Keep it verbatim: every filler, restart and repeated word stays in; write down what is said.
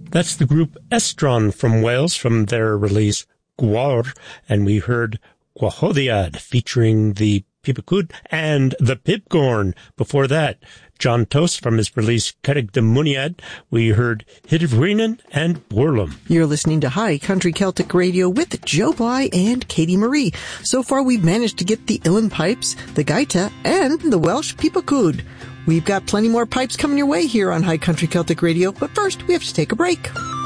That's the group Estron from Wales from their release Gwawr, and we heard Gwahoddiad featuring the Pibacud and the Pibgorn. Before that, John Tost from his release Cerrig de Muniad, we heard Hidivrinan and Borlum. You're listening to High Country Celtic Radio with Joe Bly and Katie Marie. So far we've managed to get the Uilleann Pipes, the Gaita, and the Welsh Pibacud. We've got plenty more pipes coming your way here on High Country Celtic Radio, but first we have to take a break.